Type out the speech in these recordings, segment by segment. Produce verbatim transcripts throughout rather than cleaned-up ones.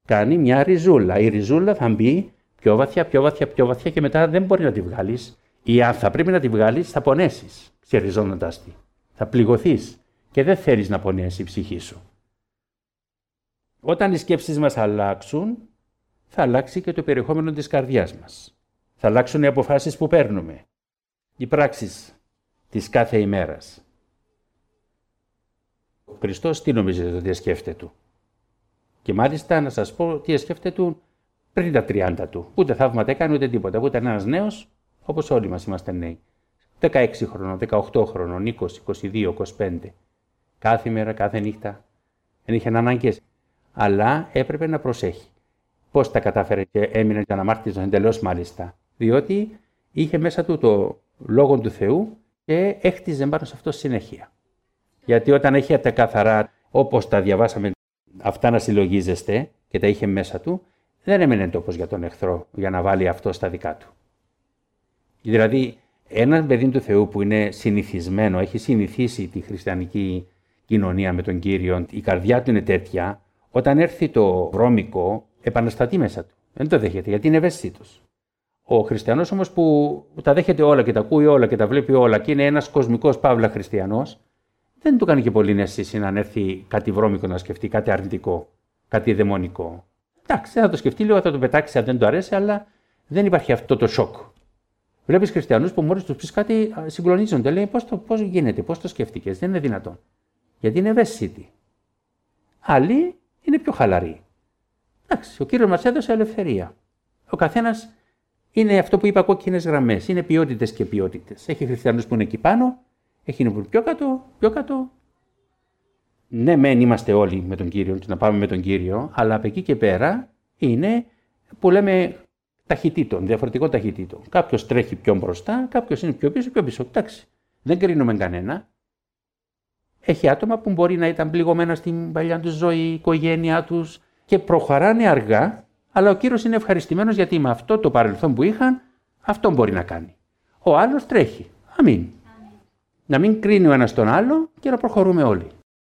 κάνει μια ριζούλα. Η ριζούλα θα μπει πιο βαθιά, πιο βαθιά, πιο βαθιά και μετά δεν μπορεί να τη βγάλεις. Ή αν θα πρέπει να τη βγάλεις, θα πονέσεις, ξεριζώνοντας τη. Θα πληγωθείς και δεν θέλεις να πονέσει η ψυχή σου. Όταν οι σκέψεις μας αλλάξουν, θα αλλάξει και το περιεχόμενο της καρδιάς μας. Θα αλλάξουν οι αποφάσεις που παίρνουμε, οι πράξεις της κάθε ημέρας. Ο Χριστός τι νομίζετε ότι σκέφτεται του? Και μάλιστα να σας πω τι σκέφτεται του πριν τα τριάντα του. Ούτε θαύματα έκανε ούτε τίποτα. Ούτε ένας νέος, όπως όλοι μας είμαστε νέοι. δεκαέξι χρονών, δεκαοκτώ χρονών, είκοσι, είκοσι δύο, είκοσι πέντε. Κάθε μέρα, κάθε νύχτα. Δεν είχε ανάγκες. Αλλά έπρεπε να προσέχει. Πώς τα κατάφερε και έμεινε και αναμάρτητος εντελώς μάλιστα? Διότι είχε μέσα του το λόγο του Θεού και έχτιζε πάνω σε αυτό συνέχεια. Γιατί όταν έχει τα καθαρά, όπως τα διαβάσαμε, αυτά να συλλογίζεστε και τα είχε μέσα του, δεν έμενε τόπος για τον εχθρό για να βάλει αυτό στα δικά του. Δηλαδή, ένα παιδί του Θεού που είναι συνηθισμένο, έχει συνηθίσει τη χριστιανική κοινωνία με τον Κύριο, η καρδιά του είναι τέτοια, όταν έρθει το βρώμικο, επαναστατεί μέσα του. Δεν το δέχεται, γιατί είναι ευαίσθητος. Ο χριστιανός όμως που τα δέχεται όλα και τα ακούει όλα και τα βλέπει όλα και είναι ένας κοσμικός παύλα χριστιανός, δεν του κάνει και πολύ αίσθηση να έρθει κάτι βρώμικο να σκεφτεί, κάτι αρνητικό, κάτι δαιμονικό. Εντάξει, θα το σκεφτεί λίγο, θα το πετάξει αν δεν του αρέσει, αλλά δεν υπάρχει αυτό το σοκ. Βλέπεις χριστιανούς που μόλις τους πεις κάτι συγκλονίζονται. Λέει πώς, το, πώς γίνεται, πώς το σκέφτηκες, δεν είναι δυνατόν. Γιατί είναι ευαίσθητοι. Άλλοι είναι πιο χαλαροί. Εντάξει, ο Κύριος μας έδωσε ελευθερία. Ο καθένας είναι αυτό που είπα κόκκινες γραμμές. Είναι ποιότητες και ποιότητες. Έχει χριστιανούς που είναι εκεί πάνω, έχει είναι που είναι πιο κάτω, πιο κάτω. Ναι, μεν είμαστε όλοι με τον Κύριο, να πάμε με τον Κύριο, αλλά από εκεί και πέρα είναι που λέμε ταχυτήτων, διαφορετικών ταχυτήτων. Κάποιος τρέχει πιο μπροστά, κάποιος είναι πιο πίσω, πιο πίσω. Εντάξει, δεν κρίνουμε κανένα. Έχει άτομα που μπορεί να ήταν πληγωμένα στην παλιά τους ζωή, η οικογένειά τους και προχωράνε αργά, αλλά ο Κύριος είναι ευχαριστημένος γιατί με αυτό το παρελθόν που είχαν, αυτό μπορεί να κάνει. Ο άλλος τρέχει. Αμήν. Αμήν. Να μην κρίνει ο ένας τον άλλο και να προχωρούμε όλοι.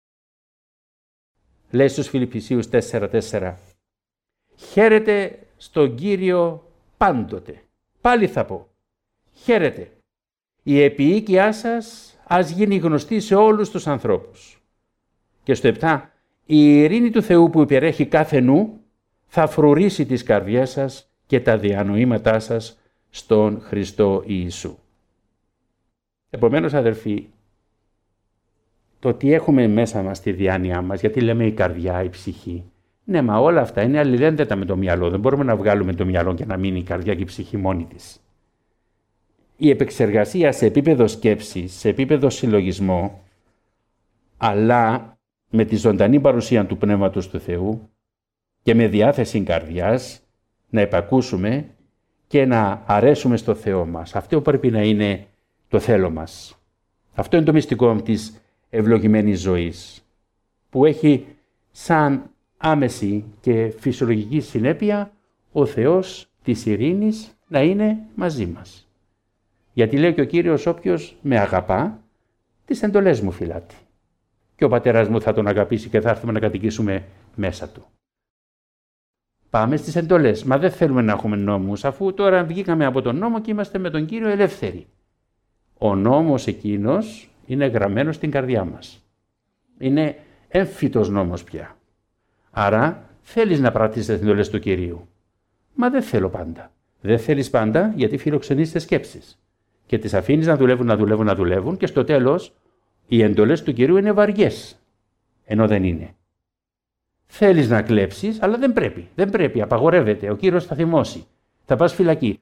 Λέει στους Φιλιππισίους τέσσερα τέσσερα. Χαίρετε στον Κύριο πάντοτε. Πάλι θα πω. Χαίρετε. Η επιοίκειά σας ας γίνει γνωστή σε όλους τους ανθρώπους. Και στο επτά. Η ειρήνη του Θεού που υπερέχει κάθε νου θα φρουρήσει τις καρδιές σας και τα διανοήματά σας στον Χριστό Ιησού. Επομένως, αδερφοί, το τι έχουμε μέσα μας στη διάνοιά μας, γιατί λέμε η καρδιά, η ψυχή. Ναι, μα όλα αυτά είναι αλληλένδετα με το μυαλό. Δεν μπορούμε να βγάλουμε το μυαλό και να μείνει η καρδιά και η ψυχή μόνη της. Η επεξεργασία σε επίπεδο σκέψης, σε επίπεδο συλλογισμό, αλλά με τη ζωντανή παρουσία του Πνεύματος του Θεού και με διάθεση καρδιάς να επακούσουμε και να αρέσουμε στο Θεό μας. Αυτό πρέπει να είναι το θέλω μας. Αυτό είναι το μυστικό της ευλογημένης ζωής, που έχει σαν άμεση και φυσιολογική συνέπεια ο Θεός της ειρήνης να είναι μαζί μας. Γιατί λέει και ο Κύριος, όποιος με αγαπά, τις εντολές μου φυλάτει. Και ο πατέρας μου θα τον αγαπήσει και θα έρθουμε να κατοικήσουμε μέσα του. Πάμε στις εντολές. Μα δεν θέλουμε να έχουμε νόμους, αφού τώρα βγήκαμε από τον νόμο και είμαστε με τον Κύριο ελεύθεροι. Ο νόμος εκείνος είναι γραμμένος στην καρδιά μας. Είναι έμφυτος νόμος πια. Άρα θέλεις να πράττεις τις εντολές του Κυρίου. Μα δεν θέλω πάντα. Δεν θέλεις πάντα γιατί φιλοξενείς τις σκέψεις. Και τις αφήνεις να δουλεύουν, να δουλεύουν, να δουλεύουν και στο τέλος οι εντολές του Κυρίου είναι βαριές. Ενώ δεν είναι. Θέλεις να κλέψεις, αλλά δεν πρέπει. Δεν πρέπει, απαγορεύεται. Ο Κύριος θα θυμώσει. Θα πας φυλακή.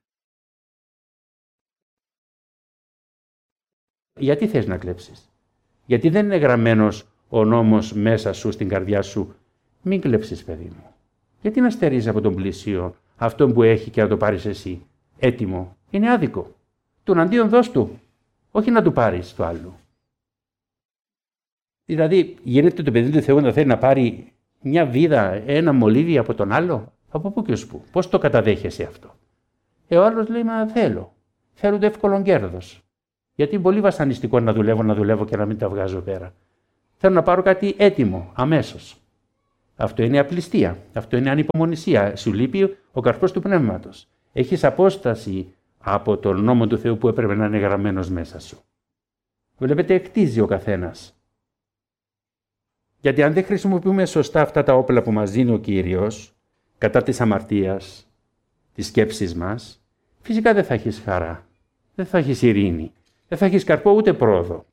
Γιατί θες να κλέψεις? Γιατί δεν είναι γραμμένος ο νόμος μέσα σου, στην καρδιά σου. Μην κλέψεις, παιδί μου. Γιατί να στερείς από τον πλησίο αυτόν που έχει και να το πάρεις εσύ έτοιμο? Είναι άδικο. Τον αντίον δώσ' του. Όχι να του πάρεις το άλλο. Δηλαδή, γίνεται το παιδί του Θεού να θέλει να πάρει μια βίδα, ένα μολύβι από τον άλλο. Από πού και ως πού? Πώς το καταδέχεσαι αυτό? Ε, ο άλλος λέει, μα θέλω. Θέλω το εύκολο κέρδος. Γιατί είναι πολύ βασανιστικό να δουλεύω, να δουλεύω και να μην τα βγάζω πέρα. Θέλω να πάρω κάτι έτοιμο, αμέσως. Αυτό είναι απληστία. Αυτό είναι ανυπομονησία. Σου λείπει ο καρπός του πνεύματος. Έχεις απόσταση από τον νόμο του Θεού που έπρεπε να είναι γραμμένος μέσα σου. Βλέπετε, χτίζει ο καθένας. Γιατί αν δεν χρησιμοποιούμε σωστά αυτά τα όπλα που μας δίνει ο Κύριος, κατά της αμαρτίας, της σκέψης μας, φυσικά δεν θα έχεις χαρά. Δεν θα έχεις ειρήνη. Δεν θα έχεις καρπό ούτε πρόοδο.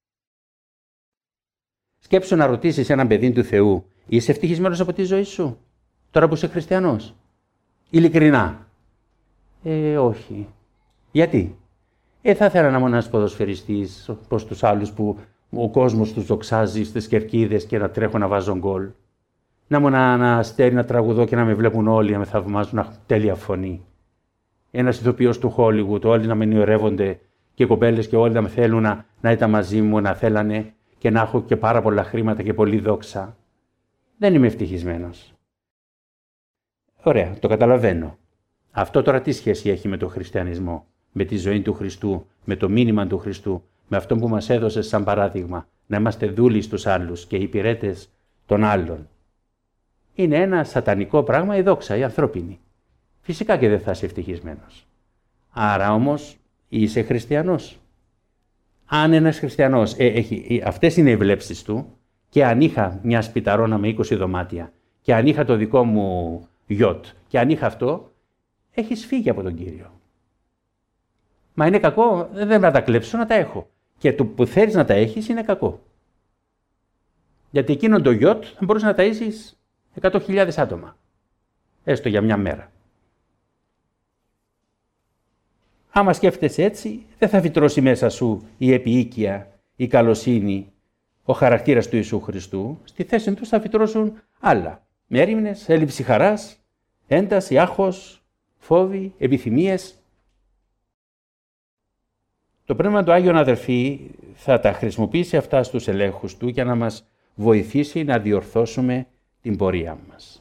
Σκέψου να ρωτήσεις έναν παιδί του Θεού, είσαι ευτυχισμένος από τη ζωή σου, τώρα που είσαι χριστιανός? Ειλικρινά. Ε, όχι. Γιατί? Ε, θα ήθελα να ήμουν ένας ποδοσφαιριστής, όπως τους άλλους που ο κόσμος τους δοξάζει στις κερκίδες και να τρέχω να βάζω γκολ. Να ήμουν ένα αστέρι να τραγουδώ και να με βλέπουν όλοι, να με θαυμάζουν, να τέλεια φωνή. Ένας ηθοποιός του Hollywood, όλοι να με νιωρεύονται και οι κοπέλες και όλοι να με θέλουν να, να ήταν μαζί μου, να θέλανε και να έχω και πάρα πολλά χρήματα και πολλή δόξα. Δεν είμαι ευτυχισμένος. Ωραία, το καταλαβαίνω. Αυτό τώρα τι σχέση έχει με τον χριστιανισμό, με τη ζωή του Χριστού, με το μήνυμα του Χριστού, με αυτό που μας έδωσε σαν παράδειγμα, να είμαστε δούλοι στους άλλους και υπηρέτες των άλλων? Είναι ένα σατανικό πράγμα η δόξα, η ανθρώπινη. Φυσικά και δεν θα είσαι ευτυχισμένος. Άρα όμως είσαι χριστιανός. Αν ένας χριστιανός ε, έχει, αυτές είναι οι βλέψεις του, και αν είχα μια σπιταρόνα με είκοσι δωμάτια, και αν είχα το δικό μου γιότ, και αν είχα αυτό, έχεις φύγει από τον Κύριο. Μα είναι κακό, δεν θα τα κλέψω, να τα έχω. Και το που θέλεις να τα έχεις είναι κακό. Γιατί εκείνον το γιότ θα μπορούσε να ταΐσεις εκατό χιλιάδες άτομα. Έστω για μια μέρα. Άμα σκέφτεσαι έτσι, δεν θα φυτρώσει μέσα σου η επιοίκεια, η καλοσύνη, ο χαρακτήρας του Ιησού Χριστού. Στη θέση του θα φυτρώσουν άλλα. Μέριμνες, έλλειψη χαράς, ένταση, άγχος, φόβοι, επιθυμίες. Το Πνεύμα του Άγιον, αδερφοί, θα τα χρησιμοποιήσει αυτά στους ελέγχους του για να μας βοηθήσει να διορθώσουμε την πορεία μας.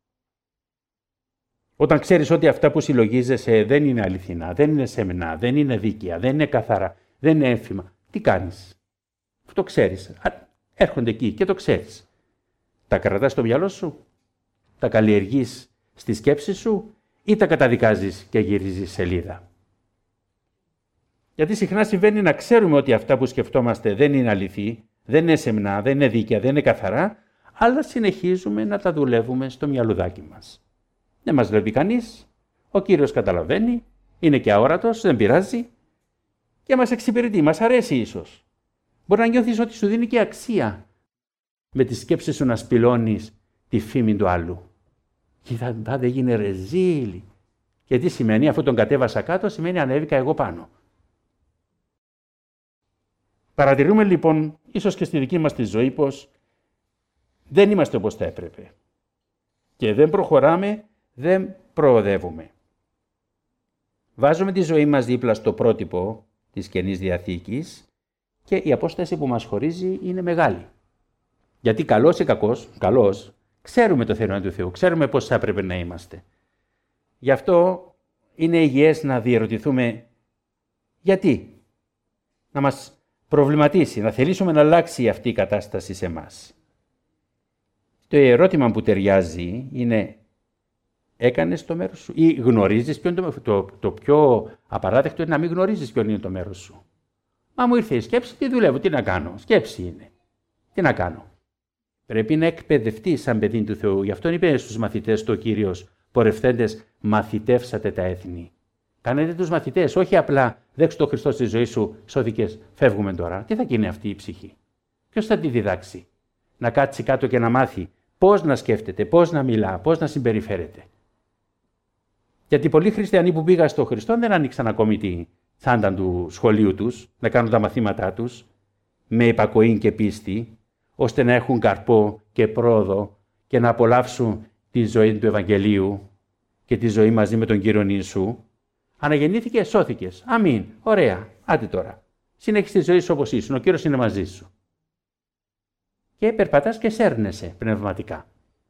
Όταν ξέρεις ότι αυτά που συλλογίζεσαι δεν είναι αληθινά, δεν είναι σεμνά, δεν είναι δίκαια, δεν είναι καθαρά, δεν είναι έμφυμα, τι κάνεις? Το ξέρεις. Έρχονται εκεί και το ξέρεις. Τα κρατάς στο μυαλό σου, τα καλλιεργείς στη σκέψη σου ή τα καταδικάζεις και γυρίζεις σελίδα? Γιατί συχνά συμβαίνει να ξέρουμε ότι αυτά που σκεφτόμαστε δεν είναι αληθή, δεν είναι σεμνά, δεν είναι δίκαια, δεν είναι καθαρά, αλλά συνεχίζουμε να τα δουλεύουμε στο μυαλουδάκι μας. Δεν μας βλέπει κανείς, ο Κύριος καταλαβαίνει, είναι και αόρατος, δεν πειράζει και μας εξυπηρετεί, μας αρέσει ίσως. Μπορεί να νιώθεις ότι σου δίνει και αξία με τη σκέψη σου να σπηλώνεις τη φήμη του άλλου. Κοίτα, δεν γίνει ρεζίλη. Και τι σημαίνει? Αφού τον κατέβασα κάτω, σημαίνει ανέβηκα εγώ πάνω. Παρατηρούμε λοιπόν, ίσως και στη δική μας τη ζωή, πως δεν είμαστε όπως θα έπρεπε. Και δεν προχωράμε, δεν προοδεύουμε. Βάζουμε τη ζωή μας δίπλα στο πρότυπο της Καινής Διαθήκης και η απόσταση που μας χωρίζει είναι μεγάλη. Γιατί καλός ή κακός, καλός, ξέρουμε το θέλημα του Θεού, ξέρουμε πώς θα έπρεπε να είμαστε. Γι' αυτό είναι υγιές να διερωτηθούμε γιατί. Να μας προβληματίσει, να θελήσουμε να αλλάξει αυτή η κατάσταση σε εμάς. Το ερώτημα που ταιριάζει είναι: έκανες το μέρος σου ή γνωρίζεις ποιο είναι το, το, το πιο απαράδεκτο είναι να μην γνωρίζεις ποιο είναι το μέρος σου. Μα μου ήρθε η σκέψη, τι δουλεύω, τι να κάνω. Σκέψη είναι. Τι να κάνω. Πρέπει να εκπαιδευτείς σαν παιδί του Θεού. Γι' αυτό είπε στους μαθητές του ο Κύριος: πορευθέντες, μαθητεύσατε τα έθνη. Κάνετε τους μαθητές, όχι απλά δέξου το Χριστό στη ζωή σου, σώδικες, φεύγουμε τώρα. Τι θα γίνει αυτή η ψυχή? Ποιος θα τη διδάξει? Να κάτσει κάτω και να μάθει πώς να σκέφτεται, πώς να μιλά, πώς να συμπεριφέρεται. Γιατί πολλοί χριστιανοί που πήγαν στο Χριστό δεν ανοίξαν ακόμη τη τσάντα του σχολείου τους, να κάνουν τα μαθήματά τους με υπακοή και πίστη, ώστε να έχουν καρπό και πρόοδο και να απολαύσουν τη ζωή του Ευαγγελίου και τη ζωή μαζί με τον Κύριο Ιησού. Αναγεννήθηκε, σώθηκες. Αμήν. Ωραία. Άντε τώρα. Συνέχισε τη ζωή σου όπως ήσουν. Ο Κύριος είναι μαζί σου. Και περπατάς και σέρνεσαι πνευματικά.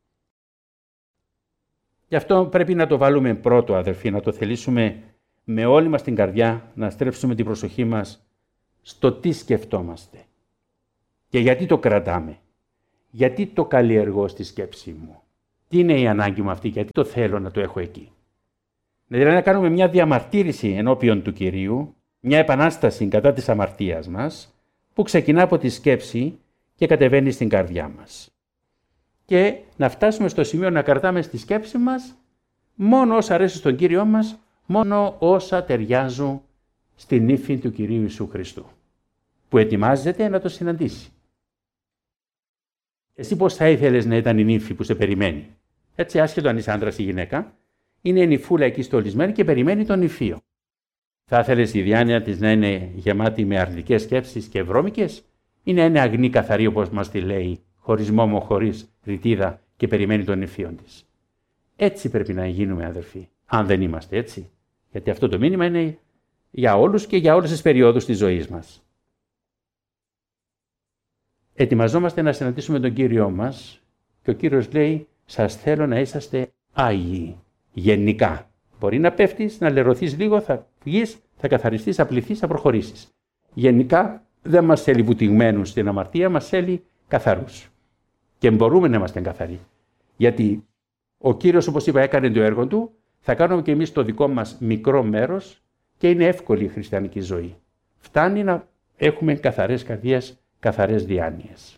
Γι' αυτό πρέπει να το βάλουμε πρώτο, αδερφοί, να το θελήσουμε με όλη μας την καρδιά, να στρέψουμε την προσοχή μας στο τι σκεφτόμαστε. Και γιατί το κρατάμε. Γιατί το καλλιεργώ στη σκέψη μου. Τι είναι η ανάγκη μου αυτή, γιατί το θέλω να το έχω εκεί. Δηλαδή να κάνουμε μια διαμαρτύρηση ενώπιον του Κυρίου, μια επανάσταση κατά της αμαρτίας μας, που ξεκινά από τη σκέψη και κατεβαίνει στην καρδιά μας. Και να φτάσουμε στο σημείο να κρατάμε στη σκέψη μας μόνο όσα αρέσει στον Κύριό μας, μόνο όσα ταιριάζουν στην ύφη του Κυρίου Ιησού Χριστού, που ετοιμάζεται να το συναντήσει. Εσύ πώς θα ήθελες να ήταν η νύφη που σε περιμένει? Έτσι, άσχετο αν είσαι άντρας ή γυναίκα, είναι η νυφούλα εκεί στολισμένη και περιμένει τον νηφίο. Θα ήθελες η διάνοια της να είναι γεμάτη με αρνητικές σκέψεις και βρώμικες, ή να είναι αγνή καθαρή όπως μας τη λέει, χωρίς μόμο, χωρίς ρητίδα και περιμένει τον νηφίον της? Έτσι πρέπει να γίνουμε, αδερφοί, αν δεν είμαστε έτσι. Γιατί αυτό το μήνυμα είναι για όλους και για όλες τις περιόδους της ζωής μας. Ετοιμαζόμαστε να συναντήσουμε τον Κύριό μας και ο Κύριος λέει, σας θέλω να είσαστε άγιοι, γενικά. Μπορεί να πέφτεις, να λερωθείς λίγο, θα βγεις, θα καθαριστείς, θα πληθείς, θα προχωρήσεις. Γενικά δεν μας θέλει βουτυγμένους στην αμαρτία, μας θέλει καθαρούς. Και μπορούμε να είμαστε καθαροί. Γιατί ο Κύριος, όπως είπα, έκανε το έργο του, θα κάνουμε και εμείς το δικό μας μικρό μέρος και είναι εύκολη η χριστιανική ζωή. Φτάνει να έχουμε καθαρές καρδιές, καθαρές διάνοιες.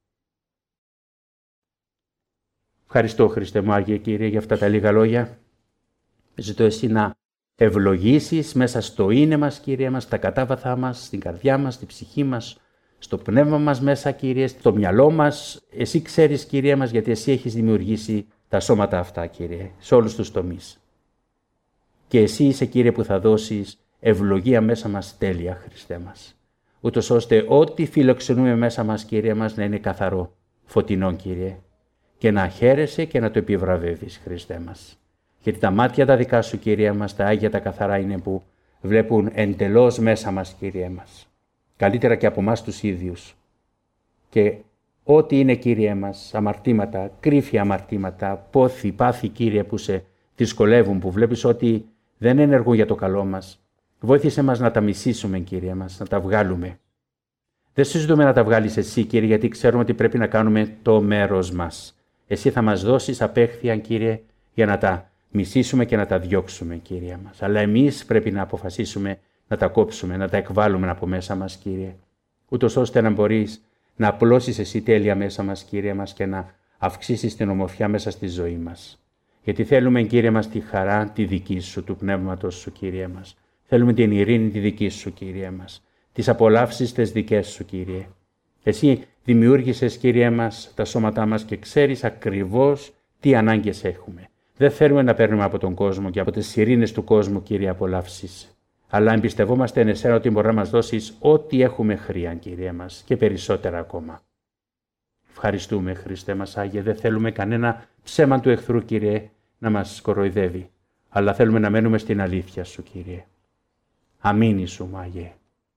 Ευχαριστώ, Χριστέ μου, Άγιε Κύριε, για αυτά τα λίγα λόγια. Ζητώ εσύ να ευλογήσεις μέσα στο είναι μας, Κύριε μας, στα κατάβαθά μας, στην καρδιά μας, στην ψυχή μας, στο πνεύμα μας μέσα, Κύριε, στο μυαλό μας. Εσύ ξέρεις, Κύριε μας, γιατί εσύ έχεις δημιουργήσει τα σώματα αυτά, Κύριε, σε όλους τους τομείς. Και εσύ είσαι, Κύριε, που θα δώσεις ευλογία μέσα μας τέλεια, Χριστέ μας. Ούτως ώστε ό,τι φιλοξενούμε μέσα μας, Κύριε μας, να είναι καθαρό, φωτεινό, Κύριε, και να χαίρεσαι και να το επιβραβεύεις, Χριστέ μας. Γιατί τα μάτια τα δικά σου, Κύριε μας, τα άγια τα καθαρά είναι που βλέπουν εντελώς μέσα μας, Κύριε μας. Καλύτερα και από εμάς τους ίδιους. Και ό,τι είναι, Κύριε μας, αμαρτήματα, κρύφια αμαρτήματα, πόθη, πάθη, Κύριε, που σε δυσκολεύουν, που βλέπεις ότι δεν ενεργούν για το καλό μας, βοήθησε μας να τα μισήσουμε, Κύριε μας, να τα βγάλουμε. Δεν συζητούμε να τα βγάλεις εσύ, Κύριε, γιατί ξέρουμε ότι πρέπει να κάνουμε το μέρος μας. Εσύ θα μας δώσεις απέχθεια, Κύριε, για να τα μισήσουμε και να τα διώξουμε, Κύριε μας. Αλλά εμείς πρέπει να αποφασίσουμε να τα κόψουμε, να τα εκβάλουμε από μέσα μας, Κύριε. Ούτως ώστε να μπορείς να απλώσεις εσύ τέλεια μέσα μας, Κύριε μας, και να αυξήσεις την ομορφιά μέσα στη ζωή μας. Γιατί θέλουμε, Κύριε μας, τη χαρά τη δική σου, του πνεύματος σου, Κύριε μας. Θέλουμε την ειρήνη τη δική σου, Κύριε μας. Τις απολαύσεις τις δικές σου, Κύριε. Εσύ δημιούργησες, Κύριε μας, τα σώματά μας και ξέρεις ακριβώς τι ανάγκες έχουμε. Δεν θέλουμε να παίρνουμε από τον κόσμο και από τις ειρήνες του κόσμου, Κύριε, απολαύσεις. Αλλά εμπιστευόμαστε εν εσένα ότι μπορεί να μας δώσεις ό,τι έχουμε χρειαν, Κύριε μας, και περισσότερα ακόμα. Ευχαριστούμε, Χριστέ μας Άγιε. Δεν θέλουμε κανένα ψέμα του εχθρού, Κύριε, να μας κοροϊδεύει. Αλλά θέλουμε να μένουμε στην αλήθεια σου, Κύριε. Αμήν Ιησού μου, Άγιε.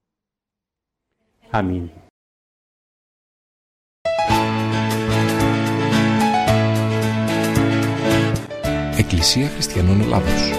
Αμήν. Εκκλησία Χριστιανών Ελλάδος.